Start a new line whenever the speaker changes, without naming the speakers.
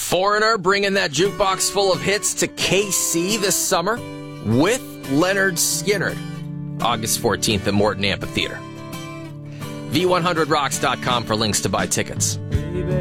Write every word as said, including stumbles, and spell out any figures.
Foreigner bringing that jukebox full of hits to K C this summer with Leonard Skinner. August fourteenth at Morton Amphitheater. V one hundred rocks dot com for links to buy tickets.